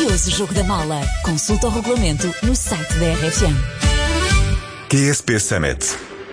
grandioso jogo da mala. Consulta o regulamento no site da RFM. QSP Summit.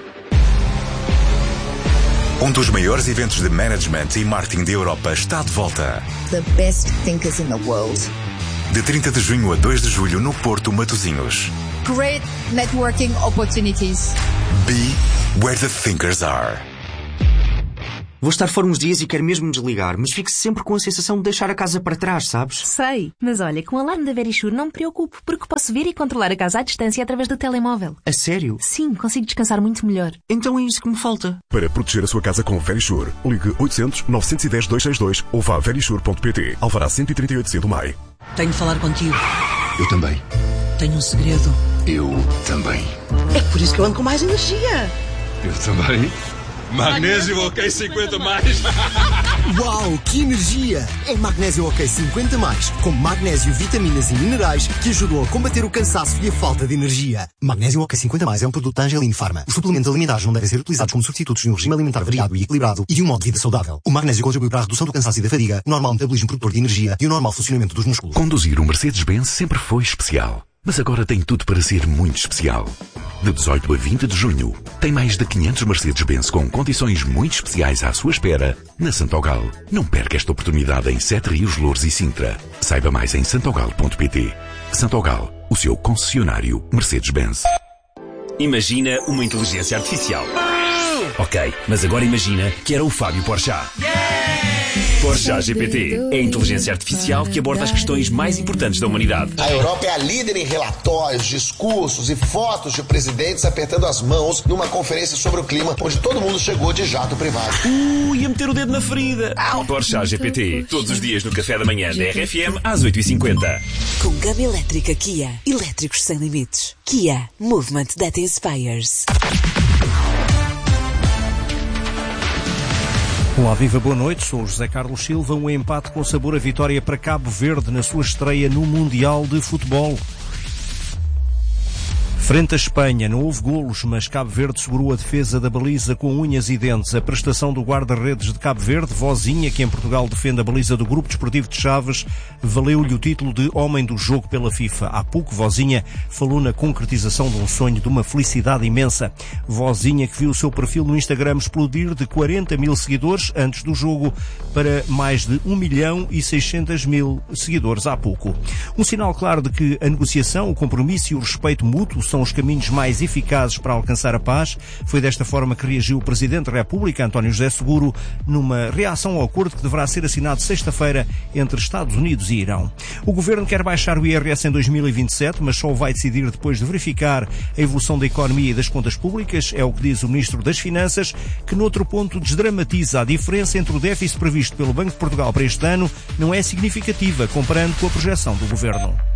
Um dos maiores eventos de management e marketing da Europa está de volta. The best thinkers in the world. De 30 de junho a 2 de julho no Porto, Matosinhos. Great networking opportunities. Be where the thinkers are. Vou estar fora uns dias e quero mesmo me desligar, mas fico sempre com a sensação de deixar a casa para trás, sabes? Sei, mas olha, com o alarme da Verisure não me preocupo, porque posso ver e controlar a casa à distância através do telemóvel. A sério? Sim, consigo descansar muito melhor. Então é isso que me falta. Para proteger a sua casa com Verisure, ligue 800 910 262 ou vá a verisure.pt. Alvará 138C do MAI. Tenho de falar contigo. Eu também. Tenho um segredo. Eu também. É por isso que eu ando com mais energia. Eu também. Magnésio OK 50+. Uau, que energia! É Magnésio OK 50+, com magnésio, vitaminas e minerais que ajudam a combater o cansaço e a falta de energia. Magnésio OK 50+, é um produto da Angelin Pharma. Os suplementos alimentares não devem ser utilizados como substitutos de um regime alimentar variado e equilibrado e de um modo de vida saudável. O magnésio contribui para a redução do cansaço e da fadiga, normal metabolismo produtor de energia e o normal funcionamento dos músculos. Conduzir um Mercedes-Benz sempre foi especial, mas agora tem tudo para ser muito especial. De 18 a 20 de junho, tem mais de 500 Mercedes-Benz com condições muito especiais à sua espera na Santogal. Não perca esta oportunidade em Sete Rios, Louros e Sintra. Saiba mais em santogal.pt. Santogal, o seu concessionário Mercedes-Benz. Imagina uma inteligência artificial. Ok, mas agora imagina que era o Fábio Porchat. Porchat GPT é a inteligência artificial que aborda as questões mais importantes da humanidade. A Europa é a líder em relatórios, discursos e fotos de presidentes apertando as mãos numa conferência sobre o clima, onde todo mundo chegou de jato privado. Ia meter o dedo na ferida. Porchat GPT, todos os dias no café da manhã da RFM às 8h50. Com gama elétrica Kia. Elétricos sem limites. Kia. Movement that inspires. Olá, viva, boa noite. Sou o José Carlos Silva. Um empate com sabor a vitória para Cabo Verde na sua estreia no Mundial de Futebol. Frente à Espanha, não houve golos, mas Cabo Verde segurou a defesa da baliza com unhas e dentes. A prestação do guarda-redes de Cabo Verde, Vozinha, que em Portugal defende a baliza do Grupo Desportivo de Chaves, valeu-lhe o título de Homem do Jogo pela FIFA. Há pouco, Vozinha falou na concretização de um sonho, de uma felicidade imensa. Vozinha, que viu o seu perfil no Instagram explodir de 40 mil seguidores antes do jogo para mais de 1.600.000 seguidores há pouco. Um sinal claro de que a negociação, o compromisso e o respeito mútuo são os caminhos mais eficazes para alcançar a paz. Foi desta forma que reagiu o Presidente da República, António José Seguro, numa reação ao acordo que deverá ser assinado sexta-feira entre Estados Unidos e Irão. O Governo quer baixar o IRS em 2027, mas só o vai decidir depois de verificar a evolução da economia e das contas públicas, é o que diz o Ministro das Finanças, que noutro ponto desdramatiza a diferença entre o déficit previsto pelo Banco de Portugal para este ano não é significativa, comparando com a projeção do Governo.